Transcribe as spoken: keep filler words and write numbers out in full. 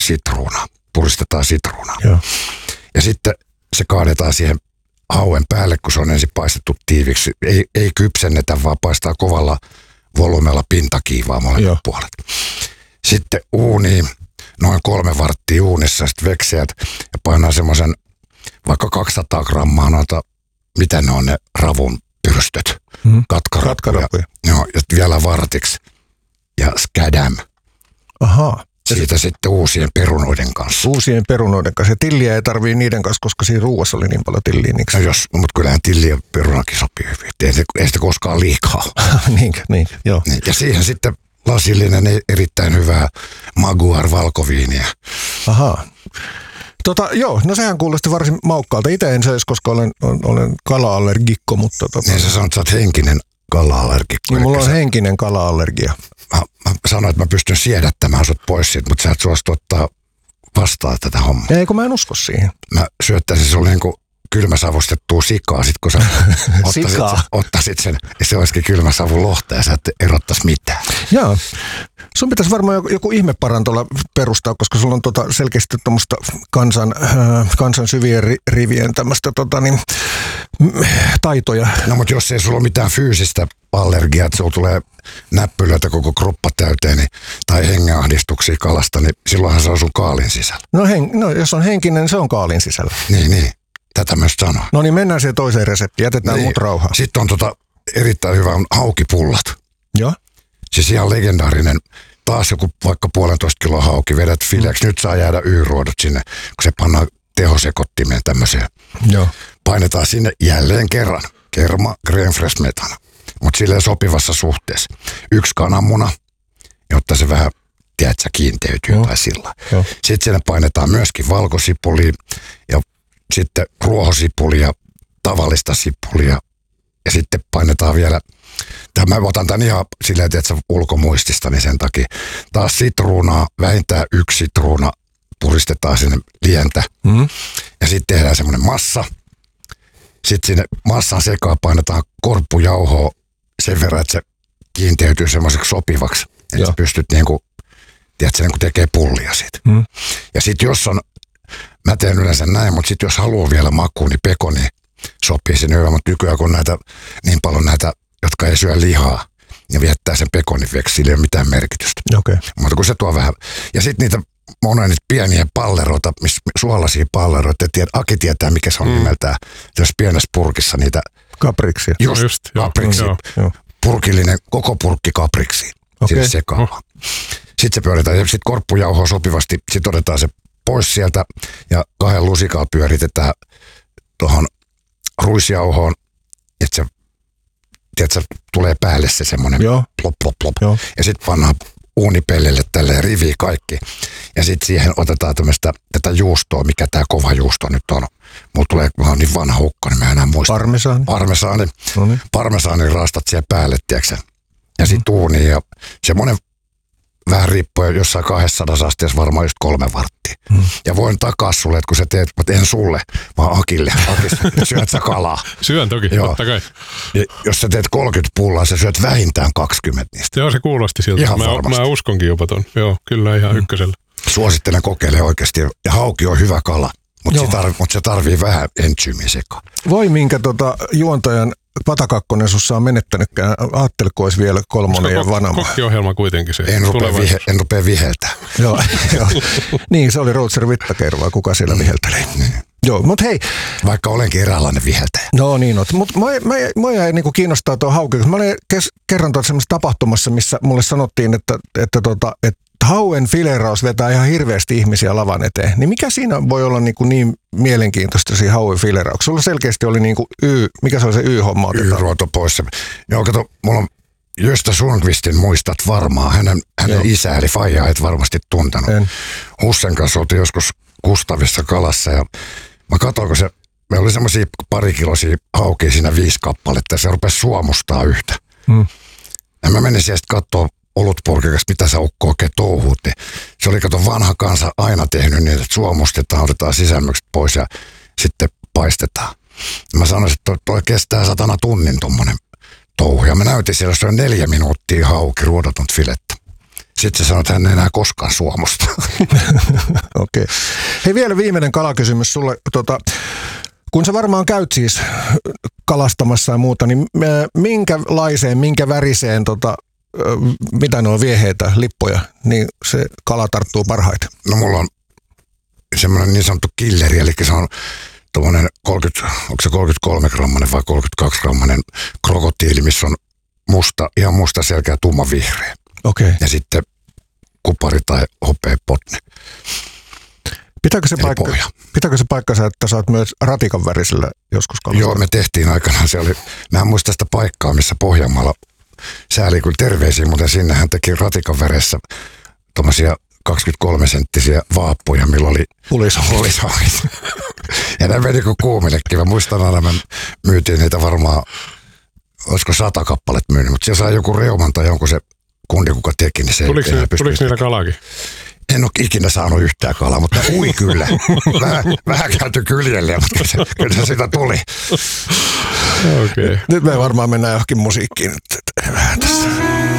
sitruunaa, puristetaan sitruunaa. Joo. Ja sitten se kaadetaan siihen hauen päälle, kun se on ensin paistettu tiiviksi. Ei, ei kypsennetä, vaan paistaa kovalla volyymella pintakiivaa molemmat puolet. Sitten uuniin, noin kolme varttia uunissa, sitten veksiät ja painaa semmoisen vaikka kaksisataa grammaa noita, mitä ne on ne ravun pyrstöt, mm. katkarappuja. katkarappuja. Joo, ja vielä vartiksi ja skadam. Ahaa. Siitä sitten uusien perunoiden kanssa. Uusien perunoiden kanssa. Ja tilliä ei tarvii niiden kanssa, koska siinä ruuassa oli niin paljon tilliä. No jos, mutta kyllähän tilli ja perunakin sopii hyvin. Ei, ei sitä koskaan liikaa. Niinkö, niin, joo. Niin, ja siihen sitten lasillinen erittäin hyvää Maguar valkoviiniä. Ahaa. Tota, joo, no sehän kuulosti varsin maukkaalta. Itse en söisi, koska olen, olen kala-allergikko, mutta... Tota... Niin sä sanot, että sä oot henkinen kala-allergikko. Niin, mulla on sä... henkinen kala-allergia. Mä, mä sanoin, että mä pystyn siedättämään sut pois siitä, mutta sä et suostu ottaa vastaan tätä hommaa. Ei, kun mä en usko siihen. Mä syöttäisin sulle niin kuin kylmäsavustettua sikaa, sit kun sä ottaisit, ottaisit sen, ja se olisikin kylmäsavun lohta, ja sä et erottaisi mitään. Joo. Sun pitäisi varmaan joku, joku ihmeparantola perustaa, koska sulla on tota selkeästi tuommoista kansan, äh, kansan syvien ri, rivien tämmöistä tota, niin, taitoja. No mutta jos ei sulla ole mitään fyysistä allergiaa, että sulla tulee näppylöitä koko kroppa täyteen, niin, tai hengenahdistuksia kalasta, niin silloinhan se on sun kaalin sisällä. No, hen, no jos on henkinen, se on kaalin sisällä. Niin, niin. Tätä myös sanoa. No niin, mennään siihen toiseen reseptiin. Jätetään niin. Mut rauhaan. Sitten on tota erittäin hyvä on haukipullat. Joo. Siis ihan legendaarinen. Taas joku vaikka puolentoista kiloa hauki, vedät fileaksi. Nyt saa jäädä Y-ruodot sinne, kun se pannaan tehosekottimeen tämmöiseen. Joo. Painetaan sinne jälleen kerran. Kerma, crème fraîche smetana. Mutta silleen sopivassa suhteessa. Yksi kananmuna, jotta se vähän, tiedätkö, kiinteytyy Joo. tai sillä. Joo. Sitten sinne painetaan myöskin valkosipulia ja sitten ruohosipulia, tavallista sipulia ja sitten painetaan vielä, tämä mä otan tämän ihan silleen, että ulkomuistista, niin sen takia taas sitruunaa, vähintään yksi sitruuna puristetaan sinne lientä mm. ja sitten tehdään semmoinen massa. Sitten sinne massan sekaan painetaan korppujauhoa sen verran, että se kiinteytyy semmoiseksi sopivaksi, että Joo. sä pystyt niinku, tiedätkö, niinku tekee pullia siitä. Mm. Ja sitten jos on mä teen yleensä näin, mutta sitten jos haluaa vielä makuun, niin pekoni sopii sinne hyvä. Mutta nykyään kun näitä, niin paljon näitä, jotka ei syö lihaa, ja viettää sen pekonin veksi, sillä ei ole mitään merkitystä. Okay. Mutta kun se tuo vähän. Ja sitten niitä monia niitä pieniä palleroita, suolaisia palleroita, tiedät, Aki tietää mikä se on mm. nimeltään. Jos pienessä purkissa niitä. Kapriksia. Just, just kapriksi. Joo, joo. Purkillinen, koko purkki kapriksi. Okay. Sinne sekaan. Oh. Sitten se pyöritään, ja sitten korppujauhoa sopivasti, sitten otetaan se pois sieltä ja kahden lusikalla pyöritetään tuohon ruisjauhoon, että se, tiedätkö, tulee päälle se semmoinen plop, plop, plop. Joo. Ja sitten pannaan uunipellille tälleen riviin kaikki. Ja sitten siihen otetaan tämmöistä tätä juustoa, mikä tämä kova juusto nyt on. Mulla tulee, kun mä oon niin vanha hukka, niin mä enää muista. Parmesaani. Parmesaani. Noniin. Parmesaanin rastat siellä päälle, tiedätkö? Ja sitten mm. uuniin ja semmoinen vähän riippuen jossain kaksisataa asteessa varmaan just kolme varttia. Hmm. Ja voin takaa sulle, että kun sä teet, mutta en sulle, vaan Akille. Akille syöt sä kalaa. Syön toki, Joo. totta kai. Ja jos sä teet kolmekymmentä pullaa, sä syöt vähintään kaksikymmentä niistä. Joo, se kuulosti siltä. Ihan mä, mä uskonkin jopa ton. Joo, kyllä ihan hmm. ykkösellä. Suosittelen kokeilemaan oikeasti. Ja hauki on hyvä kala, mutta se, tarvii, mutta se tarvii vähän entsyymiä sekaan. Voi minkä tota, juontajan patakakkonen sussa on menettänytkään. Ajatteliko olisi vielä kolmonen ja vanama. Kokkiohjelma kuitenkin se. En rupea, vihe, en rupea viheltää. Joo, jo. Niin, se oli Rootser Vittakervaa, kuka siellä viheltelee. Niin. Joo, mutta hei. Vaikka olenkin eräänlainen viheltäjä. No niin, mutta mua jäi niinku kiinnostaa tuo hauki. Mä olin kes, kerran tuossa semmoisessa tapahtumassa, missä mulle sanottiin, että, että, tota, että hauen fileraus vetää ihan hirveästi ihmisiä lavan eteen. Niin mikä siinä voi olla niin, niin mielenkiintoista siinä hauen filerauksessa? Sulla selkeästi oli niin kuin Y, mikä se oli se Y-homma? Y-ruoto pois. Joo, kato, mulla on Gösta Sundqvistin muistat varmaan. Hänen, hänen isä eli faija et varmasti tuntenut. En. Hussen kanssa oltiin joskus Kustavissa kalassa ja mä katsoin, kun se, me oli semmosia parikiloisia haukia siinä viisi kappaletta ja se rupesi suomustaa yhtä. Hmm. Ja mä menin sieltä katsoa olutpurkikas, mitä sä ukko oikein touhuut. Se oli kato vanha kansa aina tehnyt niin, että suomustetaan, otetaan sisämmökset pois ja sitten paistetaan. Ja mä sanoisin, että toi, toi kestää satana tunnin tommonen touhu. Ja mä näytin siellä, se on neljä minuuttia hauki ruodatonta filettä. Sitten se sanoo, että hän ei enää koskaan suomusta. Okei. Okay. Hei, vielä viimeinen kalakysymys sulle. Tota, kun sä varmaan käyt siis kalastamassa ja muuta, niin minkälaiseen, minkä väriseen, tota, mitä ne on vieheitä, lippoja, niin se kala tarttuu parhaiten? No mulla on semmoinen niin sanottu killeri, eli se on tuommoinen kolmekymmentä, onko se kolmekymmentäkolme grammanen vai kolmekymmentäkaksi grammanen krokotiili, missä on musta, ihan musta selkeä tumma vihreä. Okei. Okay. Ja sitten kupari tai hopea potne. Pitääkö se, paikka, pitääkö se paikkansa, että sä oot myös ratikan värisellä joskus kalassa? Joo, me tehtiin aikanaan. Se oli, mä en muista sitä paikkaa, missä Pohjanmaalla sääli kyllä terveisiä, mutta sinne hän teki ratikan väressä tommosia kaksikymmentäkolme senttisiä vaappuja, millä oli pulisahit. Ja ne meni kuin kuumillekin. Mä muistan aina, me myytiin niitä varmaan, olisiko sata kappalet myynyt, mutta siellä sai joku reuman tai jonkun se kundi, kuka teki, niin se tuliko ei enää pystynyt. Tuliko niillä kalaakin? En ole ikinä saanut yhtään kalaa, mutta ui kyllä. Vähän, vähän käyty kyljelle, mutta se, kyllä se sitä tuli. Okay. Nyt me varmaan mennään johonkin musiikkiin. Vähän tässä.